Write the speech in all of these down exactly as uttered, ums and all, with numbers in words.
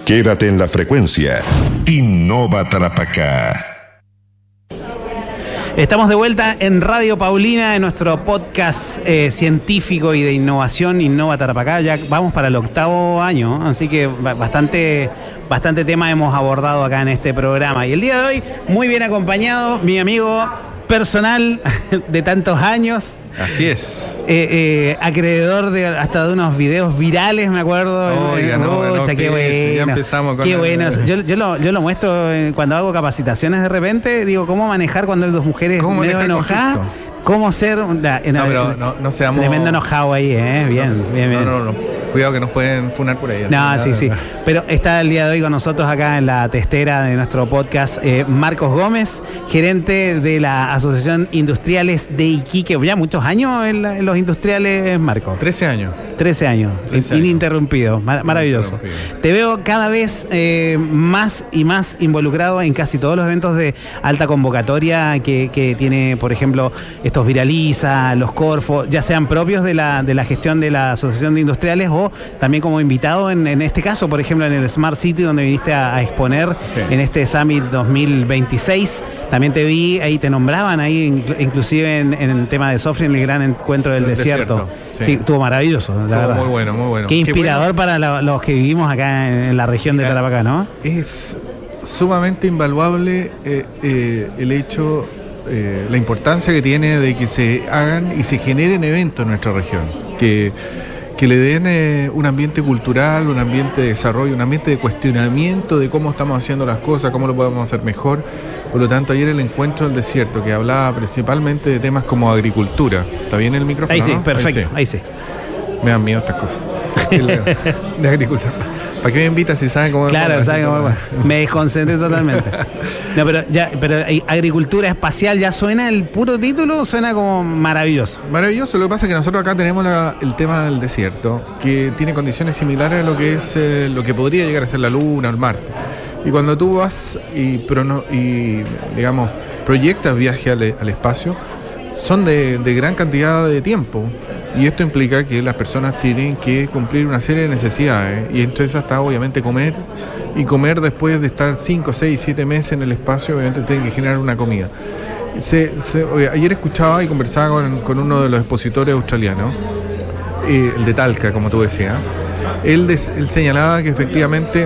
Quédate en la frecuencia. Innova Tarapacá. Estamos de vuelta en Radio Paulina, en nuestro podcast eh, científico y de innovación, Innova Tarapacá. Ya vamos para el octavo año, así que bastante, bastante tema hemos abordado acá en este programa. Y el día de hoy, muy bien acompañado, mi amigo personal de tantos años. Así es. Eh, eh, acreedor de hasta de unos videos virales, me acuerdo. Oiga, no, Pucha, no, qué que bueno. ya empezamos con Qué el- bueno. Yo, yo, lo, yo lo muestro cuando hago capacitaciones de repente. Digo, cómo manejar cuando hay dos mujeres ¿Cómo medio manejar enojadas. conflicto? Cómo ser. Da, No, pero no, no seamos... Tremendo enojado ahí, ¿eh? Bien, no, bien, bien. No, no, no. Cuidado que nos pueden funar por ahí. No, así, sí, nada, sí. nada. Pero está el día de hoy con nosotros acá en la testera de nuestro podcast eh, Marcos Gómez, gerente de la Asociación Industriales de Iquique. Ya muchos años en, la, en los industriales, Marcos. trece años. trece años, trece años. ininterrumpido, mar- maravilloso. Ininterrumpido. Te veo cada vez eh, más y más involucrado en casi todos los eventos de alta convocatoria que, que tiene, por ejemplo, estos Viraliza, los Corfo, ya sean propios de la, de la gestión de la Asociación de Industriales o también como invitado en, en este caso, por ejemplo, en el Smart City, donde viniste a, a exponer Sí. en este Summit dos mil veintiséis. También te vi, ahí te nombraban, ahí inclu- inclusive en, en el tema de Sofri, en el gran encuentro del Del desierto. desierto, Sí, sí. estuvo maravilloso, la Todo verdad. muy bueno, muy bueno. Qué Qué inspirador bueno. para la- los que vivimos acá en, en la región de Mira, Tarapacá, ¿no? Es sumamente invaluable eh, eh, el hecho, eh, la importancia que tiene de que se hagan y se generen eventos en nuestra región, que, que le den eh, un ambiente cultural, un ambiente de desarrollo, un ambiente de cuestionamiento de cómo estamos haciendo las cosas, cómo lo podemos hacer mejor. Por lo tanto, ayer el encuentro del desierto, que hablaba principalmente de temas como agricultura. ¿Está bien el micrófono? Ahí sí, no? perfecto, ahí sí. Me dan miedo estas cosas. De agricultura. ¿Para qué me invitas si saben cómo Claro, cómo- ¿sabes cómo? Me desconcentré totalmente. No, pero ya, pero eh, agricultura espacial, ¿ya suena el puro título? Suena como maravilloso. Maravilloso, lo que pasa es que nosotros acá tenemos la- el tema del desierto, que tiene condiciones similares a lo que es eh, lo que podría llegar a ser la Luna o el Marte. Y cuando tú vas y, prono- y digamos, proyectas viaje al, al espacio, son de, de gran cantidad de tiempo. Y esto implica que las personas tienen que cumplir una serie de necesidades. Y entre esas está obviamente comer. Y comer después de estar cinco, seis, siete meses en el espacio, obviamente tienen que generar una comida. Se- se- oye, ayer escuchaba y conversaba con, con uno de los expositores australianos, eh, el de Talca, como tú decías. Él, des- él señalaba que efectivamente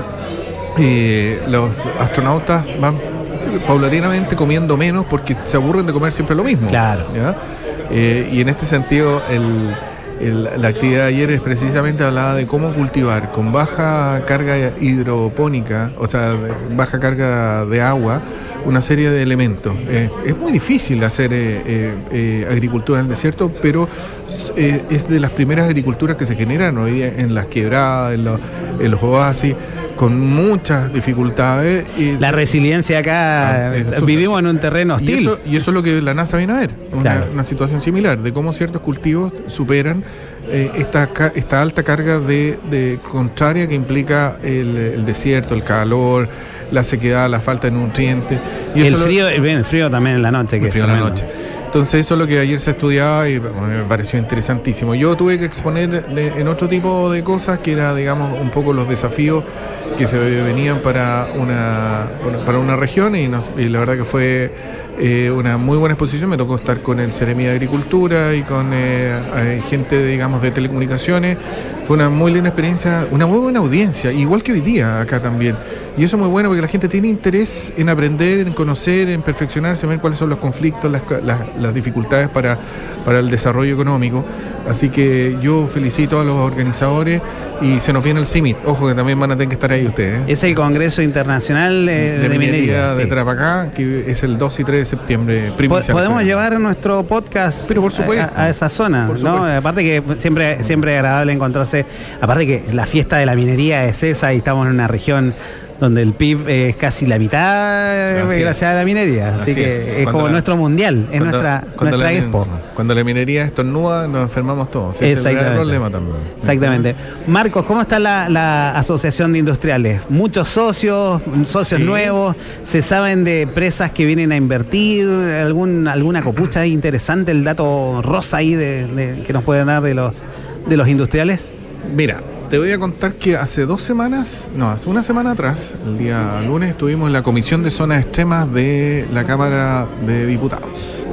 eh, los astronautas van paulatinamente comiendo menos porque se aburren de comer siempre lo mismo. Claro. ¿Ya? Eh, y en este sentido, el, el- la actividad de ayer es precisamente hablaba de cómo cultivar con baja carga hidropónica, o sea, de baja carga de agua, una serie de elementos. Eh, es muy difícil hacer eh, eh, eh, agricultura en el desierto, pero eh, es de las primeras agriculturas que se generan hoy día en las quebradas, en, los- en los oasis, con muchas dificultades. Y La resiliencia acá, Ah, es eh, súper. vivimos en un terreno y hostil. eso, y eso es lo que la NASA viene a ver, una, Claro. una situación similar, de cómo ciertos cultivos superan eh, esta, ca- esta alta carga de, de contraria que implica el, el desierto, el calor, la sequedad, la falta de nutrientes. Y el eso lo- frío, bien, el frío también en la noche. Que el es frío en la tremendo. noche. Entonces eso es lo que ayer se estudiaba y bueno, me pareció interesantísimo. Yo tuve que exponer en otro tipo de cosas que era, digamos, un poco los desafíos que se venían para una, una- para una región y, nos- y la verdad que fue eh, una muy buena exposición. Me tocó estar con el Seremi de Agricultura y con eh, eh, gente, digamos, de telecomunicaciones. Fue una muy linda experiencia, una muy buena audiencia, igual que hoy día acá también. Y eso es muy bueno porque la gente tiene interés en aprender, en conocer, en perfeccionarse, en ver cuáles son los conflictos, las, las, las dificultades para, para el desarrollo económico. Así que yo felicito a los organizadores y se nos viene el CIMIT. Ojo que también van a tener que estar ahí ustedes. ¿eh? Es el Congreso Internacional eh, de, de Minería. Minería de Sí. Tarapacá, que es el dos y tres de septiembre. Po- primicia Podemos nacional. llevar nuestro podcast Pero por supuesto. a, a esa zona, Por ¿no? supuesto. Aparte que siempre, siempre es agradable encontrarse, aparte que la fiesta de la minería es esa y estamos en una región donde el P I B es casi la mitad Así gracias es. a la minería. Así, Así que es. es, Cuando como la- nuestro mundial, es Cuando- nuestra, cuando nuestra la, expo. Cuando la minería estornuda, nos enfermamos todos. Ese es el gran Exactamente. problema también. Exactamente. Marcos, ¿cómo está la, la Asociación de Industriales? Muchos socios, socios Sí. nuevos, se saben de empresas que vienen a invertir, algún alguna copucha ahí interesante, el dato rosa ahí de, de- que nos pueden dar de los de los industriales. Mira, te voy a contar que hace dos semanas, no, hace una semana atrás, el día lunes, estuvimos en la Comisión de Zonas Extremas de la Cámara de Diputados.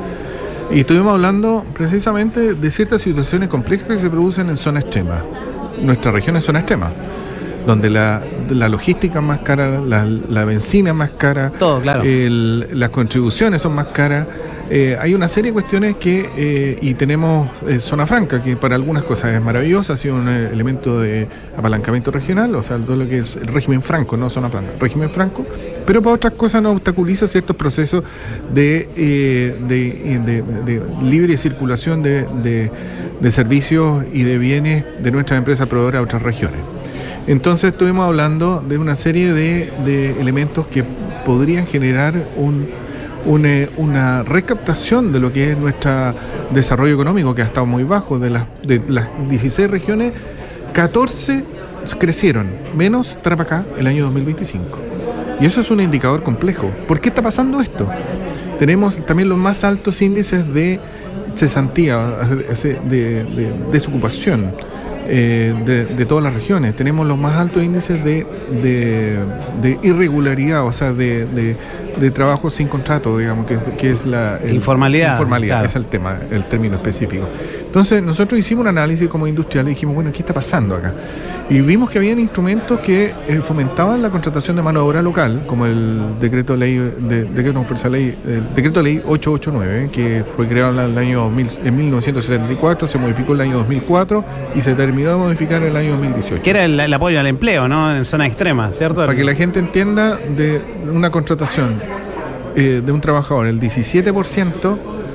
Y estuvimos hablando precisamente de ciertas situaciones complejas que se producen en zona extrema. Nuestra región es zona extrema, donde la, la logística es más cara, la, la benzina es más cara, todo, claro. el, las contribuciones son más caras. Eh, hay una serie de cuestiones que, eh, y tenemos eh, zona franca, que para algunas cosas es maravillosa, ha sido un eh, elemento de apalancamiento regional, o sea, todo lo que es el régimen franco, no zona franca, régimen franco, pero para otras cosas nos obstaculiza ciertos procesos de, eh, de, de, de, de libre circulación de, de, de servicios y de bienes de nuestras empresas proveedoras a otras regiones. Entonces estuvimos hablando de una serie de, de elementos que podrían generar un Una, una recaptación de lo que es nuestro desarrollo económico, que ha estado muy bajo. De las, de las dieciséis regiones, catorce crecieron, menos Tarapacá el año dos mil veinticinco. Y eso es un indicador complejo. ¿Por qué está pasando esto? Tenemos también los más altos índices de cesantía, de, de, de desocupación eh, de, de todas las regiones. Tenemos los más altos índices de, de, de irregularidad, o sea, de, de, de trabajo sin contrato, digamos, que es, que es la el, informalidad. Informalidad, claro. Es el tema, el término específico. Entonces, nosotros hicimos un análisis como industrial y dijimos, bueno, ¿qué está pasando acá? Y vimos que habían instrumentos que eh, fomentaban la contratación de mano de obra local, como el decreto ley, de, decreto con fuerza ley, el decreto ley ochocientos ochenta y nueve, que fue creado en el año dos mil, en mil novecientos setenta y cuatro, se modificó en el año dos mil cuatro y se terminó de modificar en el año dos mil dieciocho. Que era el, el apoyo al empleo, ¿no? En zona extrema, ¿cierto? Para que la gente entienda, de una contratación eh, de un trabajador, el diecisiete por ciento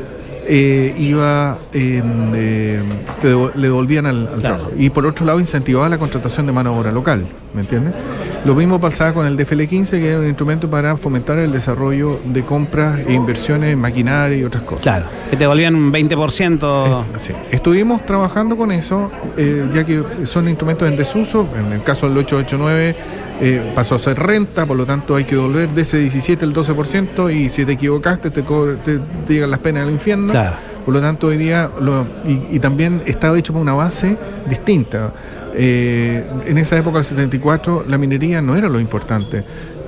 eh, iba en, eh, te devo, le devolvían al, al claro. trabajo. Y por otro lado incentivaba la contratación de mano de obra local, ¿me entiendes? Lo mismo pasaba con el D F L quince, que era un instrumento para fomentar el desarrollo de compras e inversiones en maquinaria y otras cosas. Claro, que te devolvían un veinte por ciento. Eh, sí. Estuvimos trabajando con eso, eh, ya que son instrumentos en desuso. En el caso del ochocientos ochenta y nueve eh, pasó a ser renta, por lo tanto hay que devolver de ese diecisiete el doce por ciento, y si te equivocaste te, cobre, te, te llegan las penas del infierno. Claro. Por lo tanto hoy día, lo, y, y también estaba hecho por una base distinta. Eh, en esa época del setenta y cuatro la minería no era lo importante,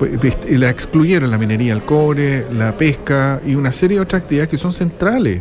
la excluyeron, la minería, el cobre, la pesca y una serie de otras actividades que son centrales,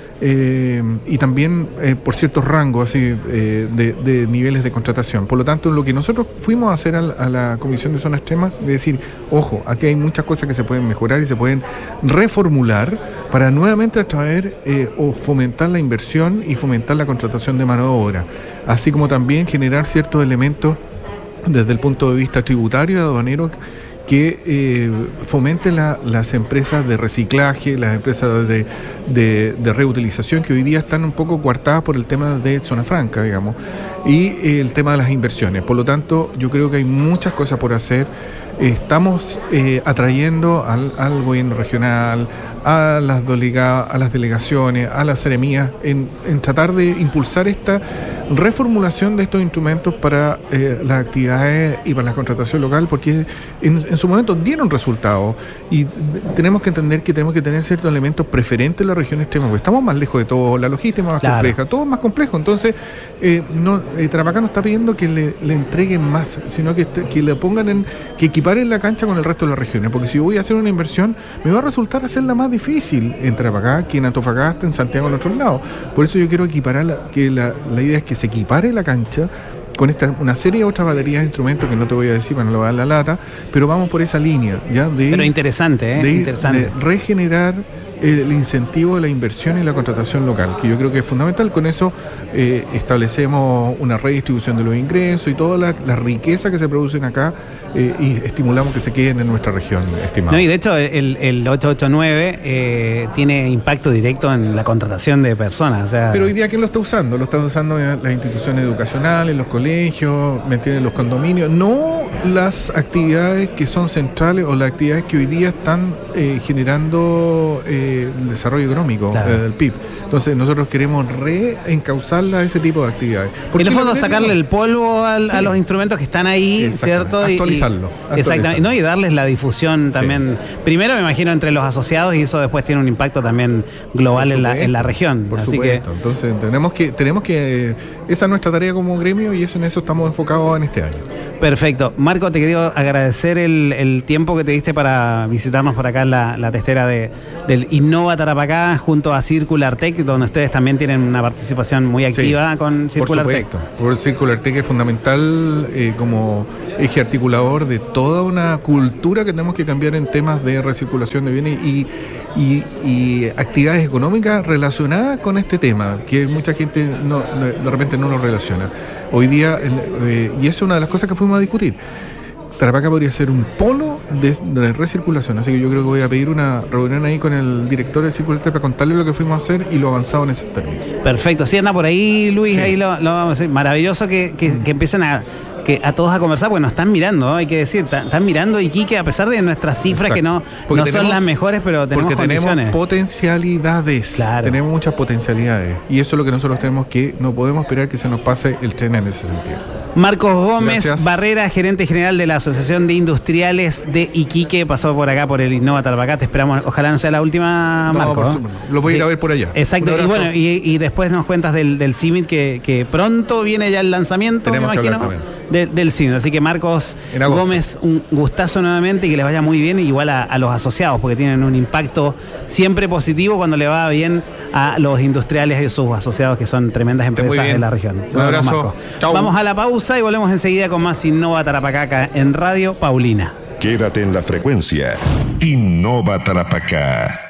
eh, y también eh, por ciertos rangos así eh, de, de niveles de contratación. Por lo tanto, lo que nosotros fuimos a hacer a la, a la Comisión de Zonas Extremas es decir, ojo, aquí hay muchas cosas que se pueden mejorar y se pueden reformular para nuevamente atraer eh, o fomentar la inversión y fomentar la contratación de mano de obra, así como también generar ciertos elementos desde el punto de vista tributario y aduanero que eh, fomenten la, las empresas de reciclaje, las empresas de, de, de reutilización, que hoy día están un poco coartadas por el tema de zona franca, digamos, y eh, el tema de las inversiones. Por lo tanto, yo creo que hay muchas cosas por hacer. Estamos eh, atrayendo al, al gobierno regional, a las, delega, a las delegaciones, a las seremías, en, en tratar de impulsar esta reformulación de estos instrumentos para eh, las actividades y para la contratación local, porque en, en su momento dieron resultados, y tenemos que entender que tenemos que tener ciertos elementos preferentes en la región extrema, porque estamos más lejos de todo, la logística es más claro. compleja, todo es más complejo. Entonces, eh, no, eh, Tarapacá no está pidiendo que le, le entreguen más, sino que, que le pongan en, que equiparen la cancha con el resto de las regiones, porque si yo voy a hacer una inversión, me va a resultar hacerla más difícil en Tarapacá que en Antofagasta, en Santiago, en otros lados. Por eso yo quiero equiparar, la, que la, la idea es que se equipare la cancha con esta, una serie de otras baterías de instrumentos que no te voy a decir para no lo dar la lata, pero vamos por esa línea, ¿ya? De, pero interesante, ¿eh? De, interesante. de regenerar el incentivo de la inversión y la contratación local, que yo creo que es fundamental. Con eso eh, establecemos una redistribución de los ingresos y toda la, la riqueza que se producen acá, eh, y estimulamos que se queden en nuestra región, estimado. No, y de hecho el, el ochocientos ochenta y nueve eh, tiene impacto directo en la contratación de personas. O sea... Pero hoy día, ¿quién lo está usando? Lo están usando las instituciones educacionales, los colegios, ¿me entiendes? Los condominios, no las actividades que son centrales o las actividades que hoy día están eh, generando... Eh, del desarrollo económico, claro. eh, del P I B. Entonces nosotros queremos reencauzarla a ese tipo de actividades. En el fondo sacarle el polvo al, sí. a los instrumentos que están ahí, ¿cierto? Actualizarlo. Y, exactamente, ¿no? Y darles la difusión también. Sí. Primero me imagino entre los asociados y eso después tiene un impacto también global en la, en la región. Por Así supuesto. Que, entonces tenemos que, tenemos que, esa es nuestra tarea como gremio y eso en eso estamos enfocados en este año. Perfecto. Marco, te quería agradecer el, el tiempo que te diste para visitarnos por acá en la, la testera de, del Innova Tarapacá junto a Circular Tech, donde ustedes también tienen una participación muy activa sí, con Circular Tech. Por supuesto. Por Circular Tech es fundamental eh, como eje articulador de toda una cultura que tenemos que cambiar en temas de recirculación de bienes y, y, y actividades económicas relacionadas con este tema, que mucha gente no, de repente no lo relaciona. Hoy día, eh, y eso es una de las cosas que fuimos a discutir, Tarapacá podría ser un polo de, de recirculación, así que yo creo que voy a pedir una reunión ahí con el director del Circular Tech para contarle lo que fuimos a hacer y lo avanzado en ese término. Perfecto, sí anda por ahí Luis, sí. ahí lo, lo vamos a hacer. Maravilloso que, que, mm. que empiecen a... que a todos a conversar, porque nos están mirando, ¿no? Hay que decir, están mirando Iquique a pesar de nuestras cifras. Exacto. Que no, no tenemos, son las mejores, pero tenemos porque condiciones. Tenemos potencialidades, claro. tenemos muchas potencialidades y eso es lo que nosotros tenemos que, no podemos esperar que se nos pase el tren en ese sentido. Marcos Gómez Gracias. Barrera, gerente general de la Asociación de Industriales de Iquique, pasó por acá por el Innova Tarapacá. Te esperamos, ojalá no sea la última, no, Marco. ¿no? Los voy sí. a ir a ver por allá. Exacto, y bueno, y, y después nos cuentas del, del C I M I T que, que pronto viene ya el lanzamiento, tenemos me imagino, de, del C I M I T. Así que Marcos Gómez, un gustazo nuevamente y que les vaya muy bien, igual a, a los asociados, porque tienen un impacto siempre positivo cuando le va bien a los industriales y sus asociados, que son tremendas empresas de la región. Un abrazo. Chau. Vamos a la pausa y volvemos enseguida con más Innova Tarapacá acá en Radio Paulina. Quédate en la frecuencia. Innova Tarapacá.